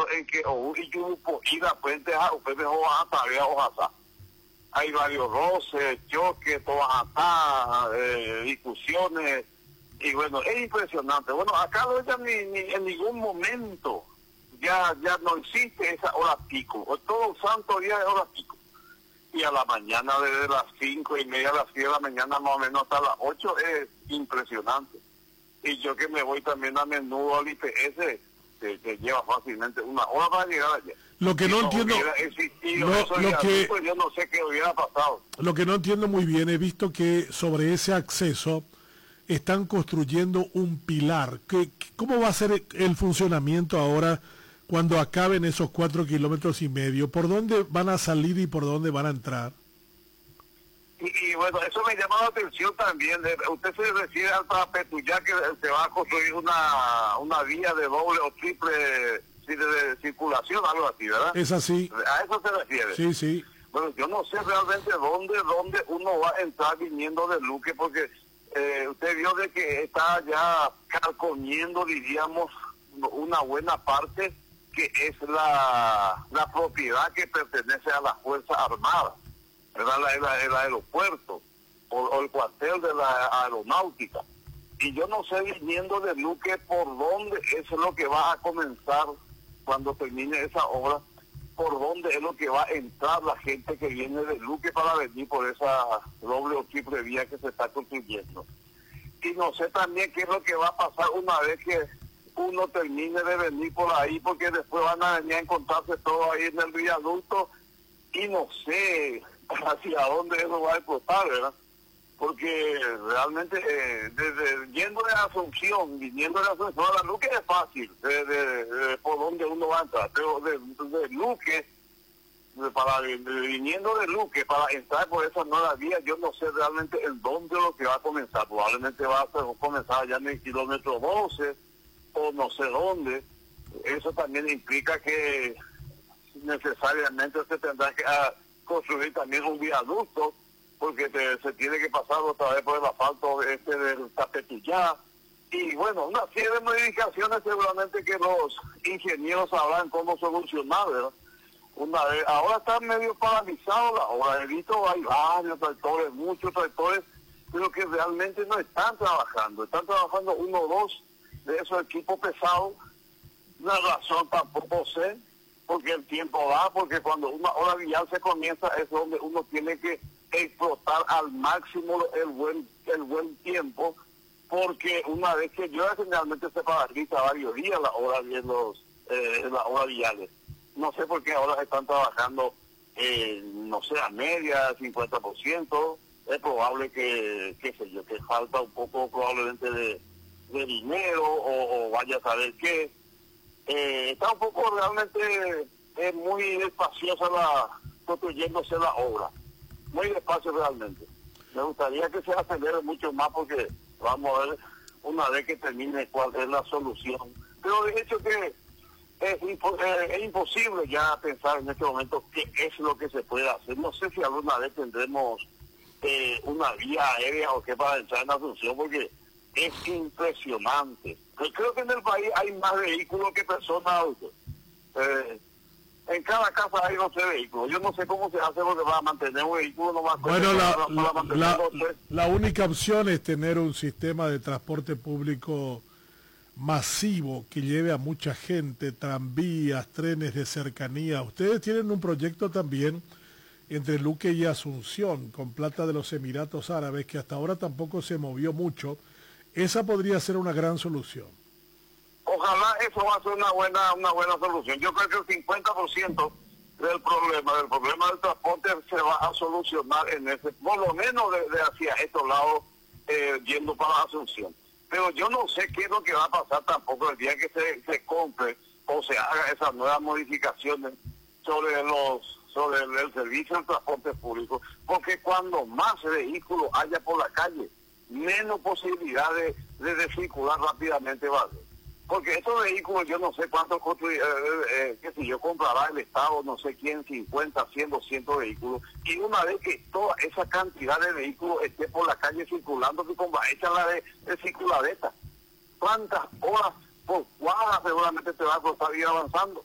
caso en que y grupo ida puente a ustedes o a tarea o a hay varios roces, choques, todas acá, discusiones, y bueno, es impresionante. Bueno, acá ya ni en ningún momento ya no existe esa hora pico, o todo santo día es hora pico. Y a la mañana, desde las 5:30 a las 6 de la mañana, más o menos hasta las 8, es impresionante. Y yo que me voy también a menudo al IPS, que lleva fácilmente una hora para llegar allá. Lo que no entiendo, pues yo no sé qué hubiera pasado. Lo que no entiendo muy bien, he visto que sobre ese acceso están construyendo un pilar. ¿Cómo va a ser el funcionamiento ahora cuando acaben esos 4,5 kilómetros? ¿Por dónde van a salir y por dónde van a entrar? Y bueno, eso me llama la atención también. Usted se refiere al Petuyá, que se va a construir una vía de doble o triple de circulación, algo así, ¿verdad? Es así. ¿A eso se refiere? Sí, sí. Bueno, yo no sé realmente dónde uno va a entrar viniendo de Luque, porque usted vio de que está ya carcomiendo, diríamos, una buena parte que es la propiedad que pertenece a las Fuerzas Armadas, ¿verdad? El aeropuerto o el cuartel de la aeronáutica. Y yo no sé viniendo de Luque por dónde es lo que va a comenzar cuando termine esa obra, por dónde es lo que va a entrar la gente que viene de Luque para venir por esa doble o triple vía que se está construyendo. Y no sé también qué es lo que va a pasar una vez que uno termine de venir por ahí, porque después van a venir a encontrarse todo ahí en el viaducto y no sé hacia dónde eso va a explotar, ¿verdad? Porque realmente desde yendo de Asunción, viniendo de Asunción a la Luque es fácil, por donde uno va a entrar, pero de Luque, viniendo de Luque para entrar por esa nueva vía, yo no sé realmente en dónde lo que va a comenzar. Probablemente va a comenzar allá en el kilómetro 12 o no sé dónde. Eso también implica que necesariamente se tendrá que construir también un viaducto, porque se tiene que pasar otra vez por el asfalto del Tapetuyá. Y bueno, una serie de modificaciones seguramente que los ingenieros sabrán cómo solucionar, ¿verdad? Una vez, ahora está medio paralizado la obra. He visto, hay varios tractores, muchos tractores, pero que realmente no están trabajando. Están trabajando uno o dos de esos equipos pesados. La razón tampoco sé, porque el tiempo va, porque cuando una hora vial se comienza es donde uno tiene que explotar al máximo el buen tiempo, porque una vez que yo generalmente se paraliza varios días la hora de las horas viales. No sé por qué ahora están trabajando, no sé, a media, 50%. Es probable que, qué sé yo, que falta un poco probablemente de dinero o vaya a saber qué. Está un poco realmente muy despaciosa construyéndose la obra. Muy despacio realmente. Me gustaría que se acelere mucho más porque vamos a ver una vez que termine cuál es la solución. Pero de hecho que es imposible ya pensar en este momento qué es lo que se puede hacer. No sé si alguna vez tendremos una vía aérea o qué para entrar en Asunción, porque es impresionante. Yo creo que en el país hay más vehículos que personas autos. En cada casa hay 12 vehículos. Yo no sé cómo se hace porque va a mantener un vehículo nomás. Bueno, la única opción es tener un sistema de transporte público masivo que lleve a mucha gente, tranvías, trenes de cercanía. Ustedes tienen un proyecto también entre Luque y Asunción, con plata de los Emiratos Árabes, que hasta ahora tampoco se movió mucho. Esa podría ser una gran solución. Ojalá eso va a ser una buena solución. Yo creo que el 50% del problema del transporte se va a solucionar en ese, por lo menos de hacia estos lados, yendo para Asunción. Pero yo no sé qué es lo que va a pasar tampoco el día que se compre o se haga esas nuevas modificaciones sobre el servicio del transporte público, porque cuando más vehículos haya por la calle, menos posibilidad de circular rápidamente va a haber. Porque estos vehículos yo no sé cuántos qué sé yo, comprará el Estado, no sé quién, 50, 100, 200 vehículos, y una vez que toda esa cantidad de vehículos esté por la calle circulando, que como echan la de circuladeta, ¿cuántas horas por cuadra seguramente te va a costar ir avanzando?